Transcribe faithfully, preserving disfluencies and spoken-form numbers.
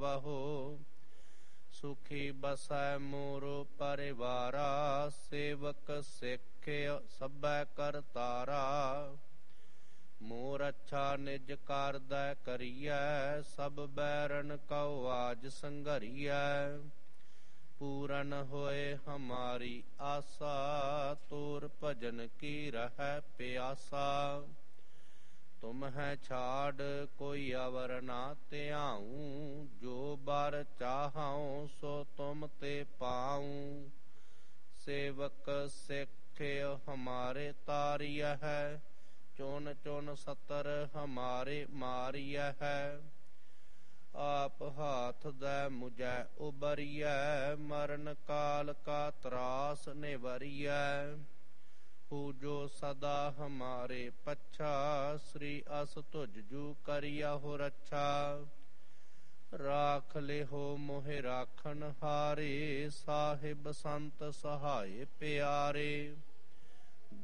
ਵਹੋ। ਸੁਖੀ ਬਸੈ ਮੋਰੋ ਪਰਿਵਾਰਾ, ਸੇਵਕ ਸਿੱਖ ਸਭੈ ਕਰਤਾਰਾ। ਮੋਰ ਅੱਛਾ ਨਿਜ ਕਾਰਦੈ ਕਰੀਐ, ਸਭ ਬੈਰਨ ਕਉ ਆਜ ਸੰਘਰੀਐ। ਪੂਰਨ ਹੋਏ ਹਮਾਰੀ ਆਸਾ, ਤੋਰ ਭਜਨ ਕੀ ਰਹੈ ਪਿਆਸਾ। ਤੁਮ ਹੈ ਛਾੜ ਕੋਈ ਅਵਰ ਨਾ ਧਿਆਊ, ਜੋ ਬਰ ਚਾਹਉ ਸੋ ਤੁਮ ਤੇ ਪਾਊ। ਸੇਵਕ ਸਿੱਖ ਹਮਾਰੇ ਤਾਰੀਆ ਹੈ, ਚੁਨ ਚੁਨ ਸਤਰ ਹਮਾਰੇ ਮਾਰੀਆ ਹੈ। ਆਪ ਹਾਥ ਦੈ ਮੁਝੈ ਉਬਰੀਐ, ਮਰਨ ਕਾਲ ਕਾ ਤਰਾਸ ਨਿਵਰੀਐ। ਹੂ ਜੋ ਸਦਾ ਹਮਾਰੇ ਪੱਛਾ, ਸ੍ਰੀ ਅਸ ਤੁਜ ਜੂ ਕਰਿਆ ਹੋ ਰੱਛਾ। ਰਾਖ ਲਿਹੋ ਮੋਹਿ ਰਾਖਨ ਹਾਰੇ, ਸਾਹਿਬ ਸੰਤ ਸਹਾਏ ਪਿਆਰੇ।